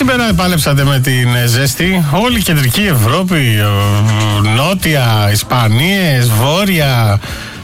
σήμερα πάλεψατε με την ζέστη. Όλη η κεντρική Ευρώπη, νότια, Ισπανίες, βόρεια,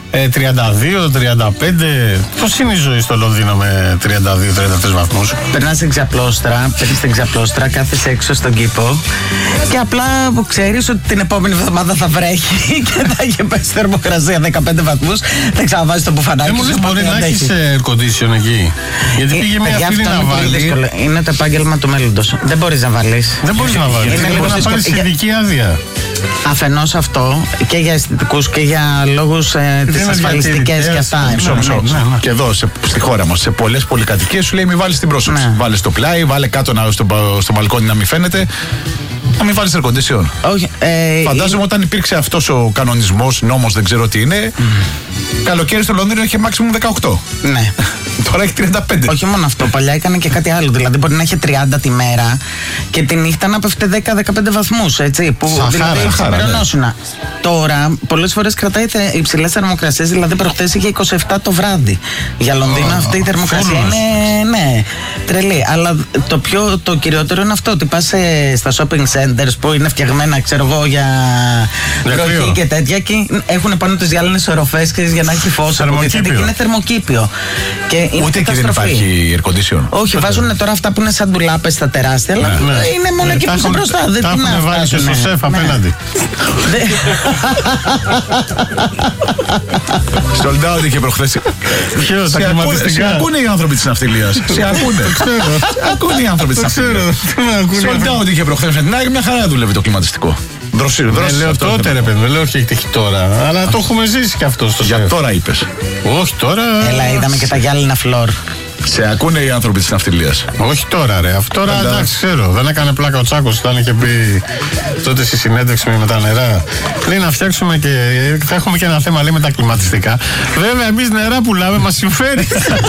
32-35. Πώς είναι η ζωή στο Λονδίνο με 32-33 βαθμούς? Περνάς στην ξαπλώστρα, κάθεσαι έξω στον κήπο και απλά ξέρεις ότι την επόμενη εβδομάδα θα βρέχει και θα έχει πέσει θερμοκρασία 15 βαθμούς. Θα ξαναβάζεις το μπουφανάκι σου. Μου λες μπορεί να έχεις air condition εκεί? Γιατί πήγε μια φίλη να βάλει. Είναι το επάγγελμα του μέλλοντος. Δεν μπορείς να βάλεις. Δεν μπορείς να βάλεις. Δεν μπορείς να πάρεις ειδική άδεια. Αφενός αυτό και για αισθητικούς και για λόγους τις ασφαλιστικές και αυτά. Μισό. Και εδώ στη χώρα μας, σε πολλές πολυκατοικίες σου λέει μη βάλεις την πρόσωψη. Βάλε στο πλάι, βάλε κάτω στο μπαλκόνι να μην φαίνεται. Να μην βάλεις air condition. Όχι, φαντάζομαι όταν υπήρξε αυτός ο κανονισμός, νόμος, δεν ξέρω τι είναι, καλοκαίρι στο Λονδίνο είχε maximum 18. Ναι. Τώρα έχει 35. Όχι μόνο αυτό, παλιά έκανε και κάτι άλλο. Δηλαδή μπορεί να έχει 30 τη μέρα και τη νύχτα να πέφτει 10-15 βαθμούς. Έτσι. Που δηλαδή ξημερωνόσουνα. Τώρα πολλές φορές κρατάει υψηλές θερμοκρασίες. Δηλαδή προχθές είχε 27 το βράδυ. Για Λονδίνο αυτή η θερμοκρασία είναι τρελή. Αλλά το κυριότερο είναι αυτό ότι πας στα shopping centers που είναι φτιαγμένα, ξέρω εγώ, για βροχή και τέτοια και έχουν πάνω τις γυάλινες οροφές για να έχει φως. Είναι θερμοκήπιο. Και ούτε εκεί δεν υπάρχει air condition. Όχι, βάζουν τώρα αυτά που είναι σαν ντουλάπες στα τεράστια, αλλά είναι μόνο εκεί που είσαι μπροστά. Τα έχουν βάλει και στο σεφ απέναντι. Sold out είχε προχθές. Ποιο, τα κλιματιστικά? Σε ακούνε οι άνθρωποι της ναυτιλίας. Σε ακούνε. Ακούνε οι άνθρωποι της ναυτιλίας. Sold out είχε προχθές. Μια χαρά δουλεύει το κλιματιστικό. Δεν λέω τότε, ρε παιδί, δεν λέω όχι τώρα. Αλλά το έχουμε ζήσει και αυτό στο σεφ. Για τώρα είπες. Όχι τώρα. Έλα, είδαμε και τα γυάλινα φλόρ. Σε ακούνε οι άνθρωποι της ναυτιλίας. Όχι τώρα, ρε. Αυτό τώρα εντάξει, ξέρω. Δεν έκανε πλάκα ο Τσάκος όταν είχε πει τότε στη συνέντευξη με τα νερά. Λέει να φτιάξουμε και. Θα έχουμε και ένα θέμα, λέει, με τα κλιματιστικά. Βέβαια, εμείς νερά πουλάμε, μας συμφέρει.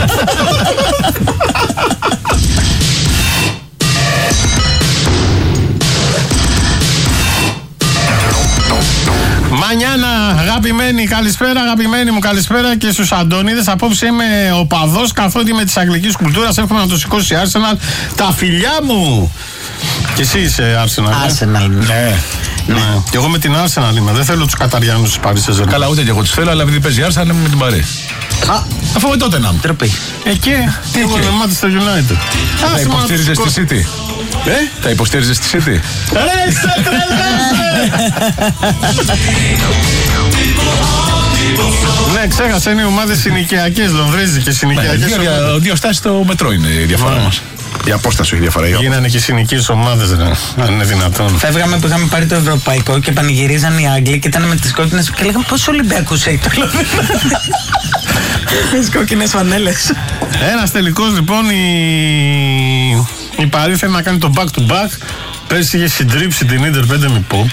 Μανιάνα, αγαπημένοι, καλησπέρα, αγαπημένοι μου, καλησπέρα και στους Αντώνιδες. Απόψε είμαι οπαδός καθότι με της αγγλικής κουλτούρας. Εύχομαι να το σηκώσει η Arsenal. Τα φιλιά μου! Και εσύ είσαι Arsenal. Arsenal, ναι. Και εγώ με την Arsenal είμαι. Δεν θέλω τους Καταριάνους της Paris Saint-Germain. Καλά, ούτε και εγώ τους θέλω, αλλά επειδή παίζει Arsenal είμαι με την Παρί. Αφού με τότε να μου. Τροπή. Και εγώ με Manchester United. Θα υποστήριζες τη City? Θα υποστήριζες τη City? Ρε, σε ναι, ξέχασα, είναι οι ομάδες συνοικιακές, Λονδρέζικες συνοικιακές. Δύο στάσεις στο μετρό είναι η διαφορά μας. Η απόσταση έχει διαφορά. Γίνανε και συνοικίες ομάδες, αν είναι δυνατόν. Φεύγαμε που είχαμε πάρει το ευρωπαϊκό και πανηγυρίζαν οι Άγγλοι και ήταν με τις κόκκινες και λέγαμε πόσο Ολυμπιακούς έχει το Λονδίνο. Τις κόκκινες φανέλες. Ένας τελικός λοιπόν, η Παρί θέλει να κάνει το back to back. Πέρσι είχε συντρίψει την Ίντερ 5-0.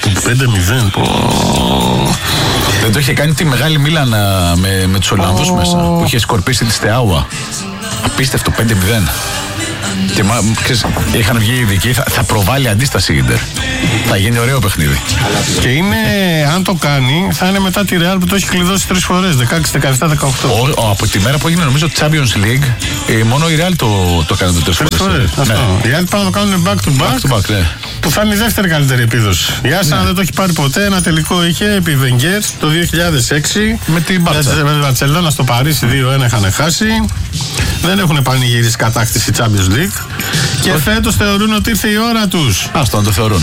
Δεν το είχε κάνει τη μεγάλη Μίλαν με τους Ολλανδούς μέσα, που είχε σκορπίσει τη Στεάουα. Απίστευτο 5-0. Και ξέρεις, είχαν βγει οι ειδικοί, θα προβάλλει αντίσταση η Ίντερ. Θα γίνει ωραίο παιχνίδι. Και είναι, αν το κάνει, θα είναι μετά τη Real που το έχει κλειδώσει 3 φορές, 16, 17, 18. Από τη μέρα που έγινε νομίζω Champions League, μόνο η Real το έκανε το 3 φορές. Ναι. Οι άλλοι πάνε να το κάνουν back to back, ναι. Που θα είναι η δεύτερη καλύτερη επίδοση. Η Arsenal δεν το έχει πάρει ποτέ. Ένα τελικό είχε επί Wenger το 2006 με την Μπαρτσελόνα στο Παρίσι 2-1 είχαν χάσει. Δεν έχουν πανηγυρίσει κατάκτηση Champions League. Και φέτος θεωρούν ότι ήρθε η ώρα τους. Άστο να το θεωρούν.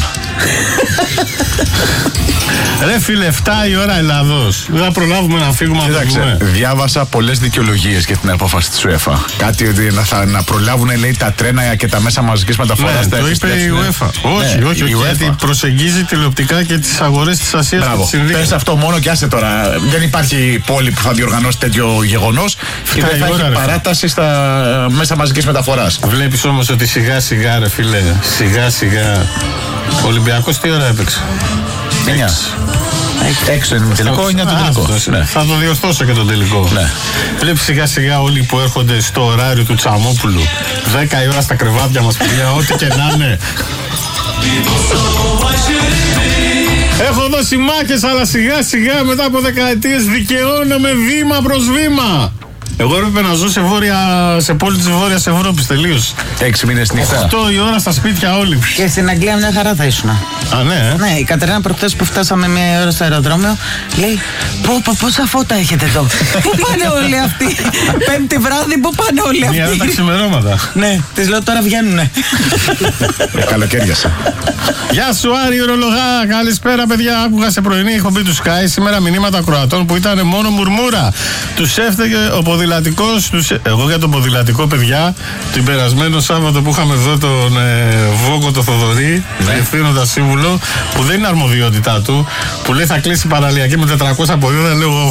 Ρε φίλε, 7 η ώρα Ελλάδος. Δεν θα προλάβουμε να φύγουμε από το πούμε. Διάβασα πολλές δικαιολογίες για την απόφαση της UEFA. Κάτι ότι να προλάβουν, λέει, τα τρένα και τα μέσα μαζικής μεταφοράς. Ναι, το είπε η UEFA. Όχι, γιατί προσεγγίζει τηλεοπτικά και τις αγορές της Ασίας. Πες αυτό μόνο και άσε τώρα. Δεν υπάρχει πόλη που θα διοργανώσει τέτοιο γεγονός και δεν θα έχει παράταση στα μέσα μαζικής μεταφοράς. Βλέπεις όμως ότι σιγά σιγά, ρε φίλε, σιγά σιγά. Ο Ολυμπιακός τι ώρα έπαιξε? 6 είναι τελικό, 9 το τελικό. Ναι. Θα το διορθώσω και το τελικό. Ναι. Βλέπεις σιγά σιγά όλοι που έρχονται στο ωράριο του Τσαμόπουλου 10 η ώρα στα κρεβάτια μας, παιδιά, ό,τι και να είναι. Έχω δώσει μάχες, αλλά σιγά σιγά μετά από δεκαετίες δικαιώνομαι βήμα προς βήμα. Εγώ έπρεπε να ζω σε πόλη της Βόρειας Ευρώπης τελείως. 6 μήνες νύχτα. 8 η ώρα στα σπίτια όλοι. Και στην Αγγλία μια χαρά θα ήσουν. Α, ναι. Ναι, η Κατερίνα προχθές που φτάσαμε μια ώρα στο αεροδρόμιο λέει: πόσα φώτα έχετε εδώ. Πού πάνε όλοι αυτοί. Πέμπτη βράδυ, πού πάνε όλοι αυτοί. Μια ώρα τα ξημερώματα. Ναι, της λέω τώρα βγαίνουνε. Καλοκαίριασα. Γεια σου Άρη Ορολογά, καλησπέρα παιδιά. Άκουγα σε πρωινή εκπομπή του Sky σήμερα μηνύματα Κροατών που ήταν μόνο μουρμούρα. Τους έφταιγε ο ποδηλατικός. Εγώ για τον ποδηλατικό, παιδιά, την περασμένο Σάββατο που είχαμε εδώ τον Βόγκο το Θοδωρή, ευθύνοντα σύμβουλο, που δεν είναι αρμοδιότητά του, που λέει θα κλείσει παραλιακή με 400 ποδήλατα, λέω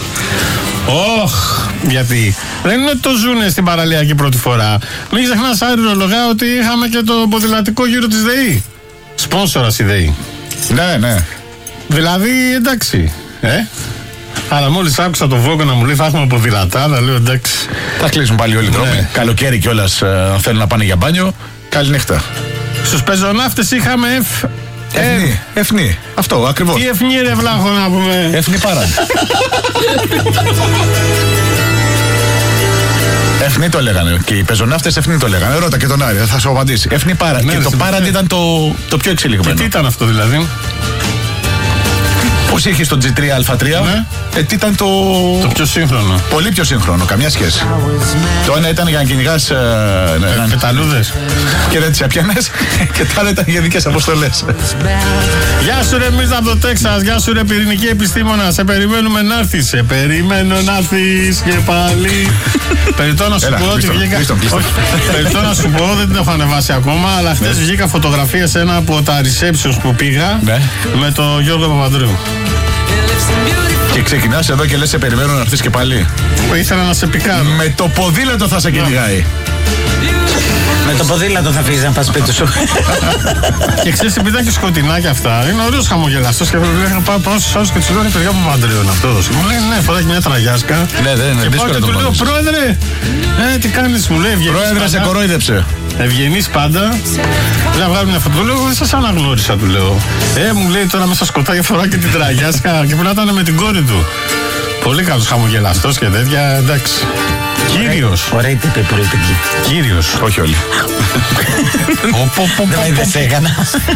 γιατί δεν είναι ότι το ζουνε στην παραλιακή πρώτη φορά. Μην ξεχνάς Άρη Ορολογά ότι είχαμε και το ποδηλατικό γύρο της ΔΕΗ. Σπόνσορας η ΔΕΗ. Ναι. Δηλαδή εντάξει. Αλλά μόλις άκουσα τον Βόγκο να μου λέει θα έχουμε ποδηλατάρα, λέω εντάξει. Θα κλείσουν πάλι όλοι οι δρόμοι. Καλοκαίρι κιόλας θέλουν να πάνε για μπάνιο. Καληνύχτα. Στους πεζοναύτες είχαμε Εφνή. Αυτό ακριβώς. Τι Εφνή ρε βλάχο να πούμε. Εφνή Πάραντ. Εφνή το λέγανε. Και οι πεζοναύτες Εφνή το λέγανε. Ρώτα και τον Άρη, θα σου απαντήσει. Εφνή Πάραντ. Και το Πάραντ ήταν το πιο εξελιγμένο. Και τι ήταν αυτό δηλαδή. Πώς είχε στο G3A3, τι ήταν το πιο σύγχρονο. Πολύ πιο σύγχρονο, καμιά σχέση. Το ένα ήταν για να κυνηγάς πεταλούδες και δεν τις έπιανες, και το άλλο ήταν για δικές αποστολές. Γεια σου ρε εμείς από το Τέξας, γεια σου ρε πυρηνική επιστήμονα. Σε περιμένουμε να έρθεις. Σε περιμένω να έρθεις και πάλι. Περιττώ να σου πω ότι βγήκα. Περιττώ να σου πω, δεν την έχω ανεβάσει ακόμα, αλλά χθες βγήκα φωτογραφία σε ένα από τα receptions που πήγα με τον Γιώργο Παπανδρέου. Και ξεκινάς εδώ και λες σε περιμένω να έρθεις και πάλι. Ήθελα να σε πικάρω. Με το ποδήλατο θα σε κυνηγάει. Με το ποδήλατο θα φύγεις να πας σπίτι σου. Και ξέρεις, επειδή ήταν και σκοτεινά και αυτά, είναι ωραίος χαμογελαστός και λέγανε πάω στους άλλους και τους λέω ρε παιδιά Παπανδρέου είναι αυτός. Μου λέει ναι, φοράει μια τραγιάσκα. Ναι, δεν είναι δύσκολο. Και πάω και του λέω πρόεδρε, τι κάνεις, μου λέει ευγενής. Πρόεδρε, σε κορόιδεψε. Ευγενής πάντα. Να βγάλω μια φωτογραφία, του λέω δεν σας αναγνώρισα, του λέω. Μου λέει τώρα μέσα σκοτάδια φοράει και την τραγιάσκα και πρέπει να ήταν με την κόρη του. Πολύ καλός χαμογελαστός και τέτοια, εντάξει. Κύριος. Ωραία τύπη πολιτική. Κύριος. Όχι όλοι. Δεν σε έκανα.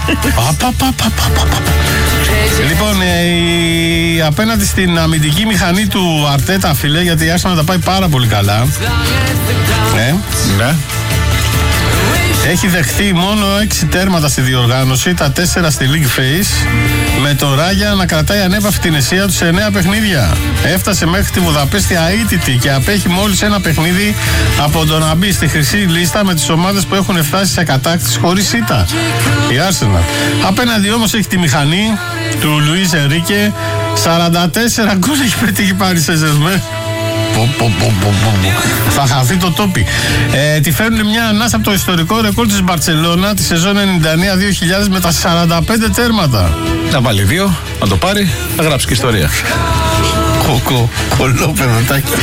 Λοιπόν, απέναντι στην αμυντική μηχανή του Αρτέτα, φίλε, γιατί η Arsenal τα πάει πάρα πολύ καλά. Ναι. Έχει δεχτεί μόνο 6 τέρματα στη διοργάνωση, τα 4 στη League Phase, με το Ράγια να κρατάει ανέπαυτη την αιστεία του σε 9 παιχνίδια. Έφτασε μέχρι τη Βουδαπέστη αίτητη και απέχει μόλις ένα παιχνίδι από το να μπει στη χρυσή λίστα με τις ομάδες που έχουν φτάσει σε κατάκτηση χωρίς ήττα. Η Arsenal. Απέναντι όμως έχει τη μηχανή του Λουίς Ενρίκε, 44 γκολ έχει πετύχει Paris Saint-Germain. Θα χαθεί το τόπι. Τη φέρνουν μια ανάσα από το ιστορικό ρεκόρ της Μπαρτσελώνα τη σεζόν 99-2000 με τα 45 τέρματα. Να βάλει 2, να το πάρει, θα γράψει και ιστορία. Κολόπεδο τάκι.